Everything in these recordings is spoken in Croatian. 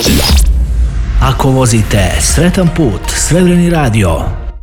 Ako vozite, sretan put, Srebreni radio.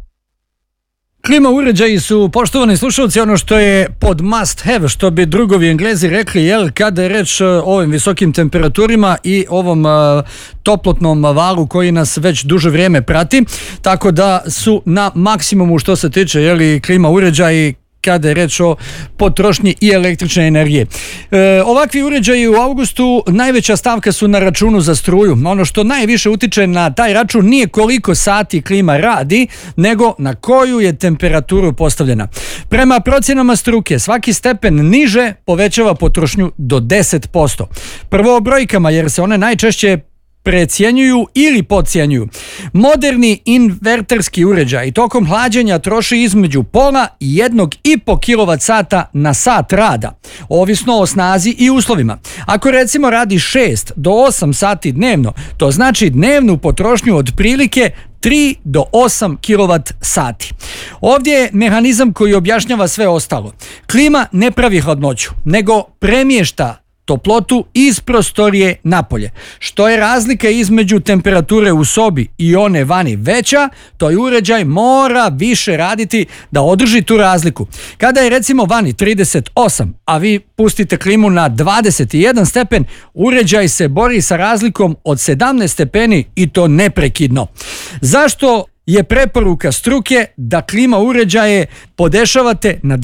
Klima uređaji su, poštovani slušalci, ono što je pod must have, što bi drugovi Englezi rekli, kada je reč o ovim visokim temperaturima i ovom toplotnom valu koji nas već duže vrijeme prati, tako da su na maksimumu što se tiče klima uređaji kada je reč o potrošnji i električne energije. Ovakvi uređaji u avgustu najveća stavka su na računu za struju. Ono što najviše utiče na taj račun nije koliko sati klima radi, nego na koju je temperaturu postavljena. Prema procjenama struke, svaki stepen niže povećava potrošnju do 10%. Prvo o brojkama, jer se one najčešće precjenjuju ili podcjenjuju. Moderni inverterski uređaj tokom hlađenja troši između pola i 1,5 kWh na sat rada, ovisno o snazi i uslovima. Ako recimo radi 6 do 8 sati dnevno, to znači dnevnu potrošnju otprilike 3 do 8 kWh. Ovdje je mehanizam koji objašnjava sve ostalo. Klima ne pravi hladnoću, nego premješta toplotu iz prostorije napolje. Što je razlika između temperature u sobi i one vani veća, to je uređaj mora više raditi da održi tu razliku. Kada je recimo vani 38, a vi pustite klimu na 21 stepen, uređaj se bori sa razlikom od 17 stepeni i to neprekidno. Zašto je preporuka struke da klima uređaje podešavate na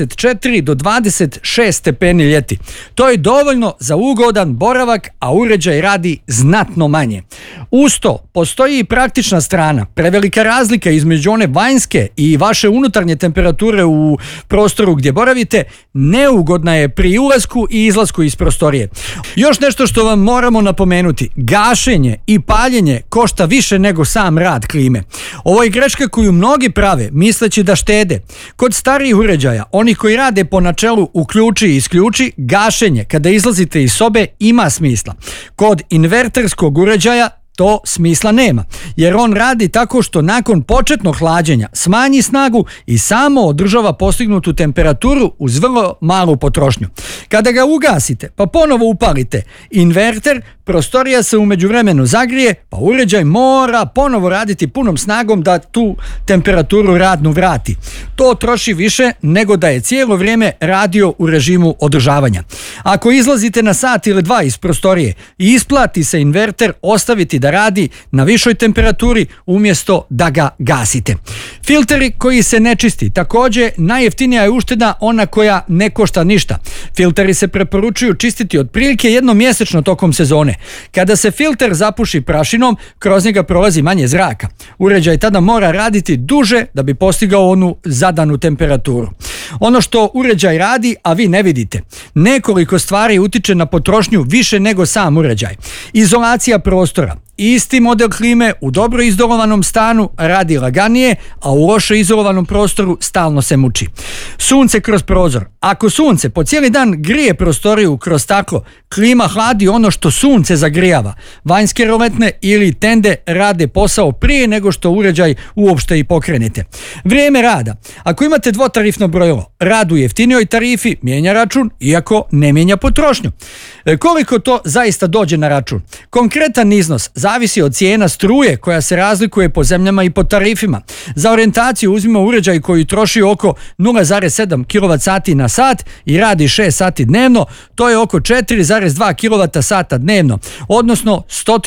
24 do 26 stepeni ljeti? To je dovoljno za ugodan boravak, a uređaj radi znatno manje. Uz to, postoji i praktična strana. Prevelika razlika između one vanjske i vaše unutarnje temperature u prostoru gdje boravite neugodna je pri ulasku i izlasku iz prostorije. Još nešto što vam moramo napomenuti. Gašenje i paljenje košta više nego sam rad klime. Ovo je greška koju mnogi prave misleći da štede. Kod starijih uređaja, oni koji rade po načelu uključi i isključi, gašenje kada izlazite iz sobe ima smisla. Kod inverterskog uređaja to smisla nema, jer on radi tako što nakon početnog hlađenja smanji snagu i samo održava postignutu temperaturu uz vrlo malu potrošnju. Kada ga ugasite pa ponovo upalite inverter, prostorija se u međuvremenu zagrije, pa uređaj mora ponovo raditi punom snagom da tu temperaturu radnu vrati. To troši više nego da je cijelo vrijeme radio u režimu održavanja. Ako izlazite na sat ili dva iz prostorije, isplati se inverter ostaviti da radi na višoj temperaturi umjesto da ga gasite. Filteri koji se ne čisti, također najjeftinija je ušteda ona koja ne košta ništa. Filteri se preporučuju čistiti otprilike jednom mjesečno tokom sezone. Kada se filter zapuši prašinom, kroz njega prolazi manje zraka. Uređaj tada mora raditi duže da bi postigao onu zadanu temperaturu. Ono što uređaj radi, a vi ne vidite. Nekoliko stvari utiče na potrošnju više nego sam uređaj. Izolacija prostora. Isti model klime u dobro izolovanom stanu radi laganije, a u loše izolovanom prostoru stalno se muči. Sunce kroz prozor. Ako sunce po cijeli dan grije prostoriju kroz staklo, klima hladi ono što sunce zagrijava. Vanjske roletne ili tende rade posao prije nego što uređaj uopšte i pokrenete. Vrijeme rada. Ako imate dvotarifno brojilo, rad u jeftinijoj tarifi mijenja račun, iako ne mijenja potrošnju. Koliko to zaista dođe na račun? Konkretan iznos zavisi od cijena struje koja se razlikuje po zemljama i po tarifima. Za orijentaciju uzmimo uređaj koji troši oko 0,7 kWh na sat i radi 6 sati dnevno, to je oko 4,2 kWh dnevno, odnosno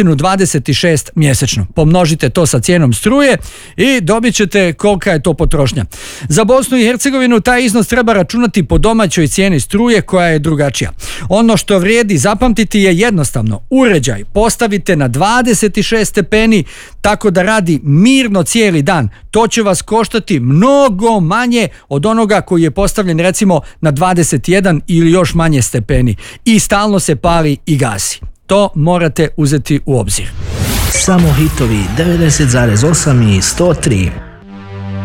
126 mjesečno. Pomnožite to sa cijenom struje i dobit ćete kolika je to potrošnja. Za Bosnu i Hercegovinu taj iznos treba računati po domaćoj cijeni struje koja je drugačija. Ono što vrijedi zapamtiti je jednostavno. Uređaj postavite na 26 stepeni tako da radi mirno cijeli dan. To će vas koštati mnogo manje od onoga koji je postavljen recimo na 21 ili još manje stepeni i stalno se pali i gasi. To morate uzeti u obzir. Samo hitovi 90,8 i 103.